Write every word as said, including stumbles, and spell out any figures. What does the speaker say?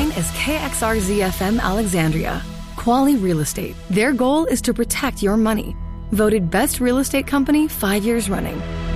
mine is K X R Z F M Alexandria. Quali Real Estate. Their goal is to protect your money. Voted best real estate company five years running.